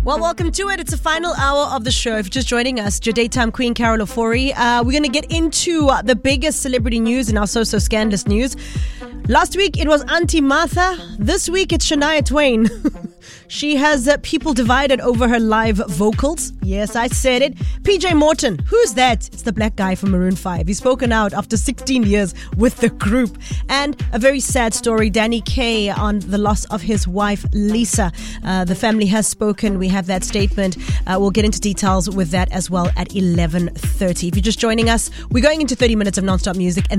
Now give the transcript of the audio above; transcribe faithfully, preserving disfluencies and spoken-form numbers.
Well, welcome to it. It's the final hour of the show. If you're just joining us, your daytime queen, Carol Ofori. Uh, we're going to get into uh, the biggest celebrity news in our so-so scandalous news. Last week, it was Auntie Martha. This week, it's Shania Twain. She has uh, people divided over her live vocals. Yes, I said it. P J Morton. Who's that? It's the black guy from Maroon five. He's spoken out after sixteen years with the group. And a very sad story. Danny Kaye on the loss of his wife, Lisa. Uh, the family has spoken. We have that statement. Uh, we'll get into details with that as well at eleven thirty. If you're just joining us, we're going into thirty minutes of non-stop music. And